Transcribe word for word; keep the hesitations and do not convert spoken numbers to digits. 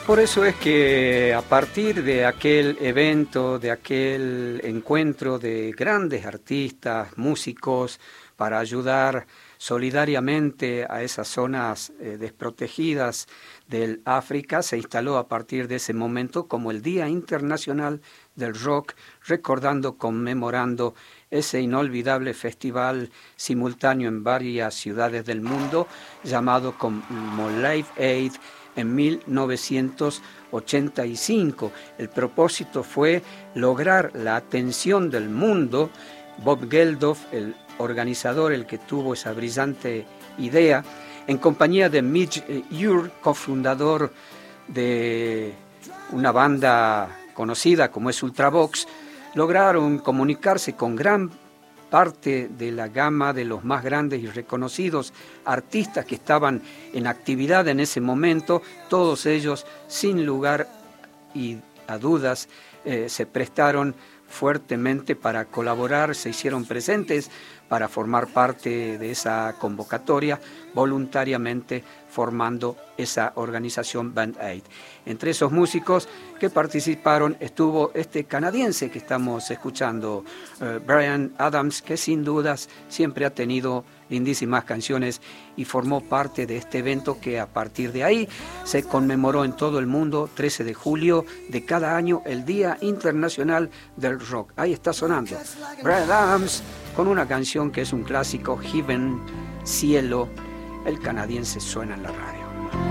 Por eso es que a partir de aquel evento, de aquel encuentro de grandes artistas, músicos, para ayudar solidariamente a esas zonas eh, desprotegidas del África, se instaló a partir de ese momento como el Día Internacional del Rock, recordando, conmemorando ese inolvidable festival simultáneo en varias ciudades del mundo, llamado como Live Aid, en mil novecientos ochenta y cinco. El propósito fue lograr la atención del mundo. Bob Geldof, el organizador, el que tuvo esa brillante idea, en compañía de Midge Ure, cofundador de una banda conocida como es Ultravox, lograron comunicarse con gran parte de la gama de los más grandes y reconocidos artistas que estaban en actividad en ese momento. Todos ellos, sin lugar y a dudas, eh, se prestaron fuertemente para colaborar, se hicieron presentes para formar parte de esa convocatoria, voluntariamente formando esa organización Band Aid. Entre esos músicos que participaron estuvo este canadiense que estamos escuchando, uh, Bryan Adams, que sin dudas siempre ha tenido lindísimas canciones y formó parte de este evento que a partir de ahí se conmemoró en todo el mundo, trece de julio de cada año, el Día Internacional del Rock. Ahí está sonando Bryan Adams con una canción que es un clásico, Heaven, Cielo. El canadiense suena en la radio.